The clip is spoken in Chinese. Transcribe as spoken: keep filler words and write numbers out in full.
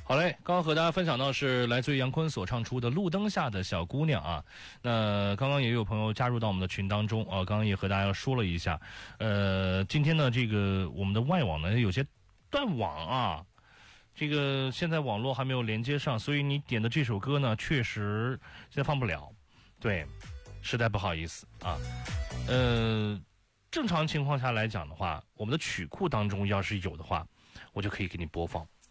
好嘞，刚刚和大家分享到是来自于杨坤所唱出的《路灯下的小姑娘》啊。那刚刚也有朋友加入到我们的群当中啊，刚刚也和大家说了一下，呃，今天呢这个我们的外网呢有些断网啊，这个现在网络还没有连接上，所以你点的这首歌呢确实现在放不了，对，实在不好意思啊。呃，正常情况下来讲的话，我们的曲库当中要是有的话，我就可以给你播放。